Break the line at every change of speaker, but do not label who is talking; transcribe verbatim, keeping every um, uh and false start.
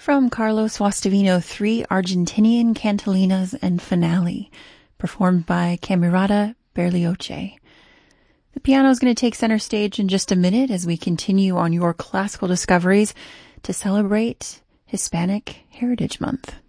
From Carlos Guastavino, three Argentinian cantalinas and finale, performed by Camerata Berlioche. The piano is going to take center stage in just a minute as we continue on your classical discoveries to celebrate Hispanic Heritage Month.